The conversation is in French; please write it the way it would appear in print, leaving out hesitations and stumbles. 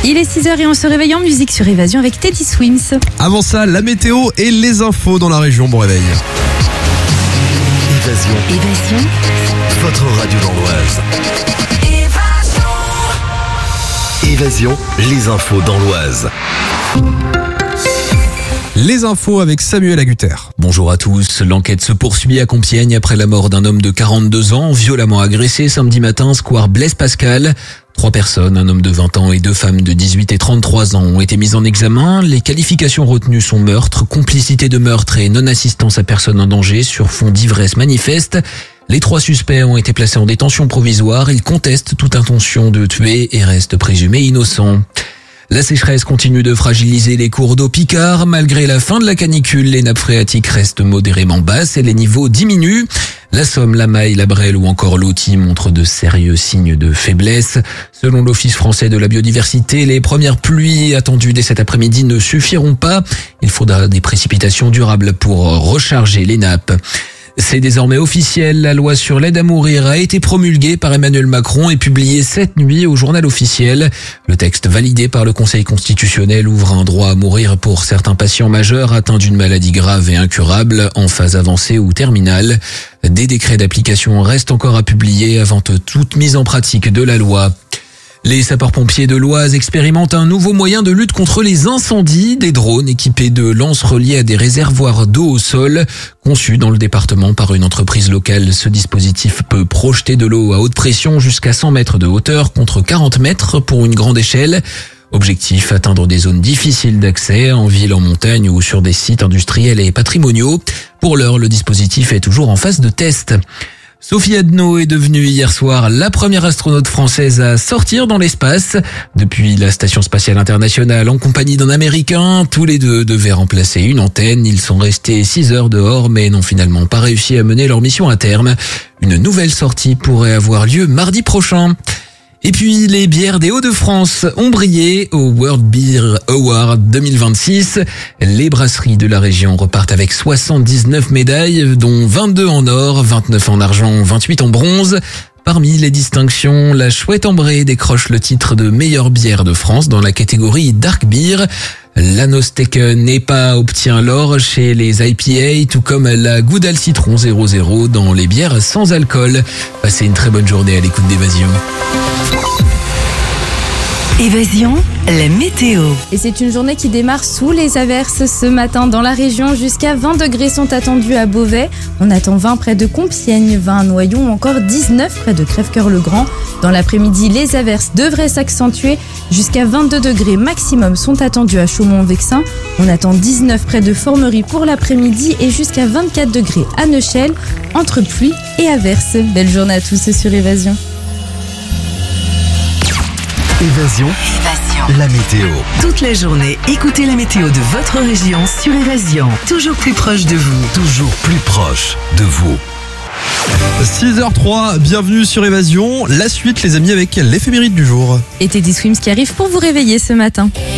Il est 6h et on se réveille en musique sur Évasion avec Teddy Swims. Avant ça, la météo et les infos dans la région. Bon réveil. Évasion. Votre radio dans l'Oise. Évasion, les infos dans l'Oise. Les infos avec Samuel Agutter. Bonjour à tous. L'enquête se poursuit à Compiègne après la mort d'un homme de 42 ans violemment agressé samedi matin, square Blaise Pascal. 3 personnes, un homme de 20 ans et 2 femmes de 18 et 33 ans ont été mises en examen. Les qualifications retenues sont meurtre, complicité de meurtre et non-assistance à personne en danger sur fond d'ivresse manifeste. Les 3 suspects ont été placés en détention provisoire. Ils contestent toute intention de tuer et restent présumés innocents. La sécheresse continue de fragiliser les cours d'eau picards. Malgré la fin de la canicule, les nappes phréatiques restent modérément basses et les niveaux diminuent. La Somme, la Maille, la Brelle ou encore l'Authie montrent de sérieux signes de faiblesse. Selon l'Office français de la biodiversité, les premières pluies attendues dès cet après-midi ne suffiront pas. Il faudra des précipitations durables pour recharger les nappes. C'est désormais officiel, la loi sur l'aide à mourir a été promulguée par Emmanuel Macron et publiée cette nuit au journal officiel. Le texte validé par le Conseil constitutionnel ouvre un droit à mourir pour certains patients majeurs atteints d'une maladie grave et incurable en phase avancée ou terminale. Des décrets d'application restent encore à publier avant toute mise en pratique de la loi. Les sapeurs-pompiers de l'Oise expérimentent un nouveau moyen de lutte contre les incendies, des drones équipés de lances reliées à des réservoirs d'eau au sol. Conçu dans le département par une entreprise locale, ce dispositif peut projeter de l'eau à haute pression jusqu'à 100 mètres de hauteur contre 40 mètres pour une grande échelle. Objectif, atteindre des zones difficiles d'accès, en ville, en montagne ou sur des sites industriels et patrimoniaux. Pour l'heure, le dispositif est toujours en phase de test. Sophie Adno est devenue hier soir la première astronaute française à sortir dans l'espace. Depuis la Station Spatiale Internationale en compagnie d'un Américain, tous les deux devaient remplacer une antenne. Ils sont restés 6 heures dehors mais n'ont finalement pas réussi à mener leur mission à terme. Une nouvelle sortie pourrait avoir lieu mardi prochain. Et puis, les bières des Hauts-de-France ont brillé au World Beer Award 2026. Les brasseries de la région repartent avec 79 médailles, dont 22 en or, 29 en argent, 28 en bronze. Parmi les distinctions, la Chouette Ambrée décroche le titre de meilleure bière de France dans la catégorie Dark Beer. La Nostek Nepa obtient l'or chez les IPA, tout comme la Goudal Citron 00 dans les bières sans alcool. Passez une très bonne journée à l'écoute d'Évasion. Évasion, la météo. Et c'est une journée qui démarre sous les averses ce matin dans la région. Jusqu'à 20 degrés sont attendus à Beauvais. On attend 20 près de Compiègne, 20 à Noyon ou encore 19 près de Crèvecœur-le-Grand. Dans l'après-midi, les averses devraient s'accentuer. Jusqu'à 22 degrés maximum sont attendus à Chaumont-Vexin. On attend 19 près de Formerie pour l'après-midi et jusqu'à 24 degrés à Neuchâtel, entre pluie et averses. Belle journée à tous sur Évasion. Évasion, la météo. Toute la journée, écoutez la météo de votre région sur Évasion. Toujours plus proche de vous. Toujours plus proche de vous. 6h03, bienvenue sur Évasion. La suite les amis avec l'éphéméride du jour. Et Teddy Swims qui arrive pour vous réveiller ce matin.